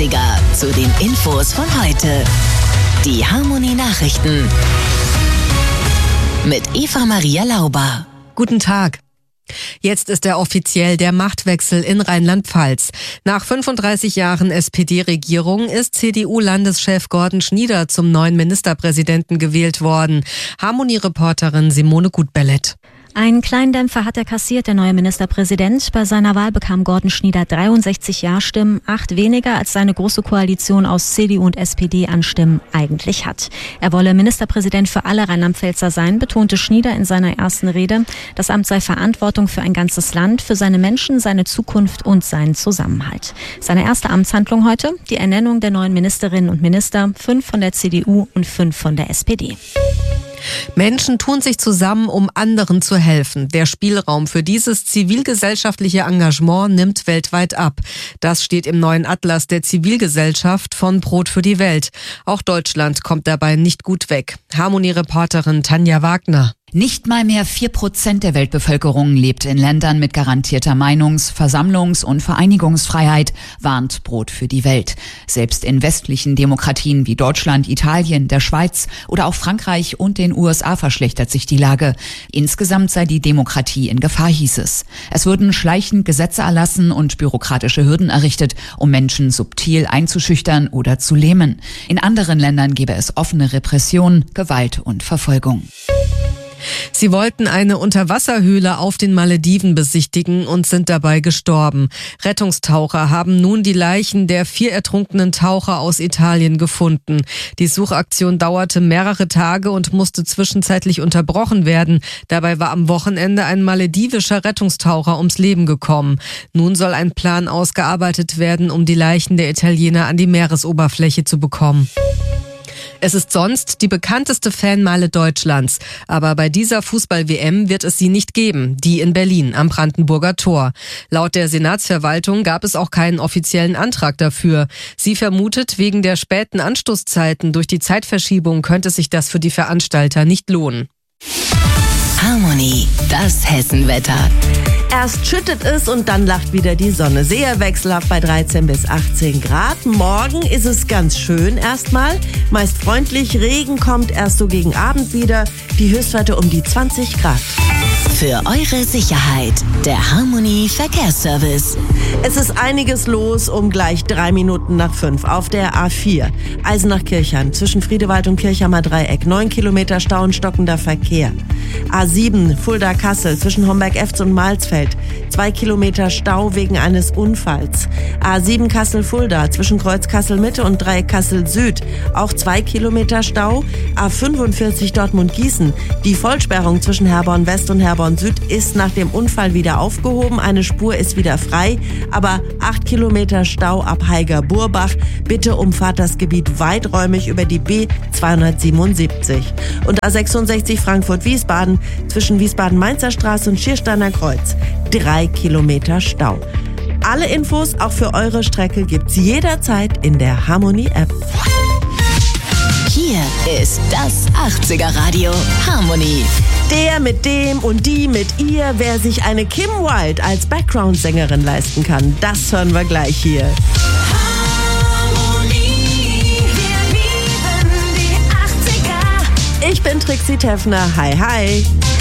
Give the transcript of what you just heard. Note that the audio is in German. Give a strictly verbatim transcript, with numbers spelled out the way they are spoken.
achtziger zu den Infos von heute. Die Harmonie Nachrichten mit Eva Maria Lauber. Guten Tag. Jetzt ist er offiziell, der Machtwechsel in Rheinland-Pfalz. Nach fünfunddreißig Jahren S P D-Regierung ist C D U-Landeschef Gordon Schnieder zum neuen Ministerpräsidenten gewählt worden. Harmonie-Reporterin Simone Gutbellett. Einen kleinen Dämpfer hat er kassiert, der neue Ministerpräsident. Bei seiner Wahl bekam Gordon Schnieder dreiundsechzig Ja-Stimmen, acht weniger als seine große Koalition aus C D U und S P D an Stimmen eigentlich hat. Er wolle Ministerpräsident für alle Rheinland-Pfälzer sein, betonte Schnieder in seiner ersten Rede. Das Amt sei Verantwortung für ein ganzes Land, für seine Menschen, seine Zukunft und seinen Zusammenhalt. Seine erste Amtshandlung heute, die Ernennung der neuen Ministerinnen und Minister, fünf von der C D U und fünf von der S P D. Menschen tun sich zusammen, um anderen zu helfen. Der Spielraum für dieses zivilgesellschaftliche Engagement nimmt weltweit ab. Das steht im neuen Atlas der Zivilgesellschaft von Brot für die Welt. Auch Deutschland kommt dabei nicht gut weg. Harmonie-Reporterin Tanja Wagner. Nicht mal mehr vier Prozent der Weltbevölkerung lebt in Ländern mit garantierter Meinungs-, Versammlungs- und Vereinigungsfreiheit, warnt Brot für die Welt. Selbst in westlichen Demokratien wie Deutschland, Italien, der Schweiz oder auch Frankreich und den U S A verschlechtert sich die Lage. Insgesamt sei die Demokratie in Gefahr, hieß es. Es würden schleichend Gesetze erlassen und bürokratische Hürden errichtet, um Menschen subtil einzuschüchtern oder zu lähmen. In anderen Ländern gäbe es offene Repression, Gewalt und Verfolgung. Sie wollten eine Unterwasserhöhle auf den Malediven besichtigen und sind dabei gestorben. Rettungstaucher haben nun die Leichen der vier ertrunkenen Taucher aus Italien gefunden. Die Suchaktion dauerte mehrere Tage und musste zwischenzeitlich unterbrochen werden. Dabei war am Wochenende ein maledivischer Rettungstaucher ums Leben gekommen. Nun soll ein Plan ausgearbeitet werden, um die Leichen der Italiener an die Meeresoberfläche zu bekommen. Es ist sonst die bekannteste Fanmeile Deutschlands. Aber bei dieser Fußball-W M wird es sie nicht geben, die in Berlin am Brandenburger Tor. Laut der Senatsverwaltung gab es auch keinen offiziellen Antrag dafür. Sie vermutet, wegen der späten Anstoßzeiten durch die Zeitverschiebung könnte sich das für die Veranstalter nicht lohnen. Harmonie, das Hessenwetter. Erst schüttet es und dann lacht wieder die Sonne. Sehr wechselhaft bei dreizehn bis achtzehn Grad. Morgen ist es ganz schön erstmal. Meist freundlich. Regen kommt erst so gegen Abend wieder. Die Höchstwerte um die zwanzig Grad. Für eure Sicherheit, der Harmonie Verkehrsservice. Es ist einiges los um gleich drei Minuten nach fünf auf der A vier. Eisenach-Kirchheim zwischen Friedewald und Kirchheimer Dreieck. Neun Kilometer Stau und stockender Verkehr. A sieben Fulda-Kassel zwischen Homberg-Efz und Malsfeld. Zwei Kilometer Stau wegen eines Unfalls. A sieben Kassel-Fulda zwischen Kreuz Kassel-Mitte und Dreieck Kassel-Süd. Auch zwei Kilometer Stau. A fünfundvierzig Dortmund-Gießen. Die Vollsperrung zwischen Herborn-West und Herborn-Süd ist nach dem Unfall wieder aufgehoben. Eine Spur ist wieder frei. Aber acht Kilometer Stau ab Haiger-Burbach. Bitte umfahrt das Gebiet weiträumig über die B zweihundertsiebenundsiebzig. Und A sechsundsechzig Frankfurt-Wiesbaden zwischen Wiesbaden-Mainzer Straße und Schiersteiner Kreuz. Drei Kilometer Stau. Alle Infos auch für eure Strecke gibt's jederzeit in der Harmonie-App. Hier ist das achtziger Radio Harmonie. Der mit dem und die mit ihr, wer sich eine Kim Wilde als Background-Sängerin leisten kann, das hören wir gleich hier. Harmonie, wir lieben die achtziger. Ich bin Trixie Teffner. Hi, hi.